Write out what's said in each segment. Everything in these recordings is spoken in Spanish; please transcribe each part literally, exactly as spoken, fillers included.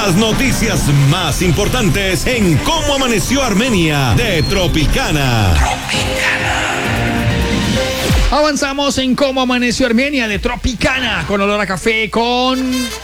Las noticias más importantes en Cómo Amaneció Armenia de Tropicana. Tropicana. Avanzamos en Cómo Amaneció Armenia de Tropicana, con olor a café, con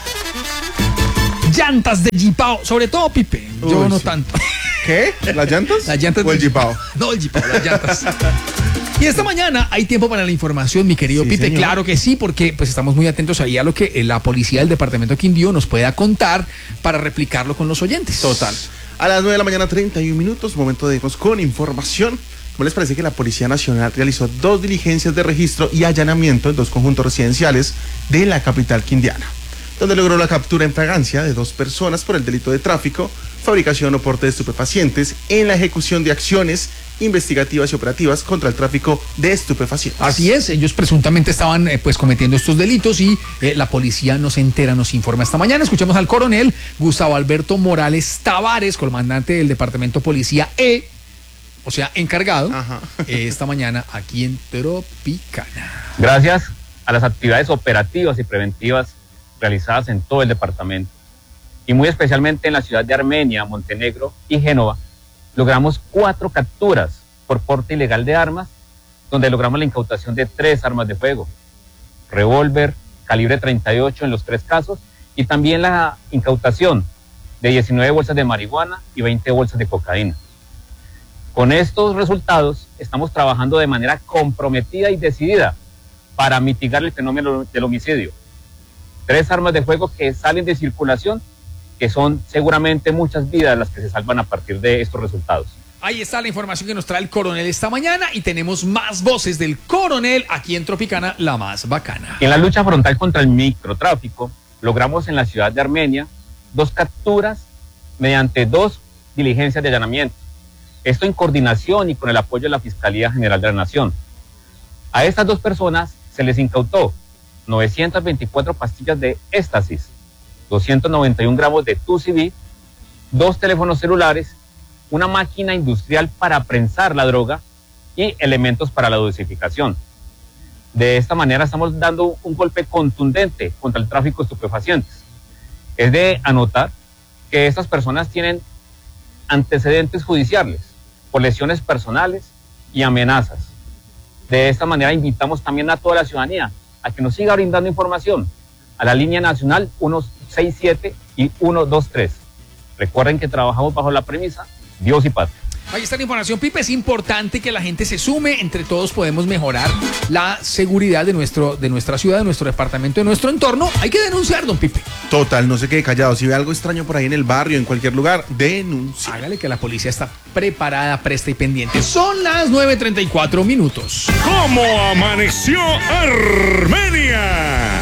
llantas de Jipao, sobre todo Pipe. Yo Uy, no sí. tanto. ¿Qué? ¿Las llantas? Las llantas o el de Jipao. No, el Jipao, las llantas. Y esta mañana hay tiempo para la información, mi querido Sí, Pipe. señor. Claro que sí, porque pues estamos muy atentos ahí a lo que la policía del departamento Quindío nos pueda contar para replicarlo con los oyentes. Total. A las nueve de la mañana, treinta y un minutos, momento de irnos con información. ¿Cómo les parece que la Policía Nacional realizó dos diligencias de registro y allanamiento en dos conjuntos residenciales de la capital quindiana, donde logró la captura en fragancia de dos personas por el delito de tráfico, fabricación o porte de estupefacientes en la ejecución de acciones investigativas y operativas contra el tráfico de estupefacientes? Así es, ellos presuntamente estaban eh, pues cometiendo estos delitos y eh, la policía nos entera, nos informa esta mañana. Escuchamos al coronel Gustavo Alberto Morales Tavares, comandante del departamento Policía E, o sea, encargado, eh, esta mañana aquí en Tropicana. Gracias a las actividades operativas y preventivas realizadas en todo el departamento, y muy especialmente en la ciudad de Armenia, Montenegro y Génova, logramos cuatro capturas por porte ilegal de armas, donde logramos la incautación de tres armas de fuego, revólver calibre treinta y ocho en los tres casos, y también la incautación de diecinueve bolsas de marihuana y veinte bolsas de cocaína. Con estos resultados estamos trabajando de manera comprometida y decidida para mitigar el fenómeno del homicidio. Tres armas de fuego que salen de circulación, que son seguramente muchas vidas las que se salvan a partir de estos resultados. Ahí está la información que nos trae el coronel esta mañana y tenemos más voces del coronel aquí en Tropicana, la más bacana. En la lucha frontal contra el microtráfico, logramos en la ciudad de Armenia dos capturas mediante dos diligencias de allanamiento. Esto en coordinación y con el apoyo de la Fiscalía General de la Nación. A estas dos personas se les incautó novecientas veinticuatro pastillas de éxtasis, doscientos noventa y un gramos de two C B, dos teléfonos celulares, una máquina industrial para prensar la droga y elementos para la dosificación. De esta manera estamos dando un golpe contundente contra el tráfico de estupefacientes. Es de anotar que estas personas tienen antecedentes judiciales por lesiones personales y amenazas. De esta manera invitamos también a toda la ciudadanía a que nos siga brindando información a la línea nacional ciento sesenta y siete y ciento veintitrés. Recuerden que trabajamos bajo la premisa Dios y patria. Ahí está la información, Pipe. Es importante que la gente se sume. Entre todos podemos mejorar la seguridad de, nuestro, de nuestra ciudad, de nuestro departamento, de nuestro entorno. Hay que denunciar, don Pipe. Total, no se quede callado. Si ve algo extraño por ahí en el barrio, en cualquier lugar, denuncie. Hágale que la policía está preparada, presta y pendiente. Son las nueve treinta y cuatro minutos. ¿Cómo amaneció Armenia?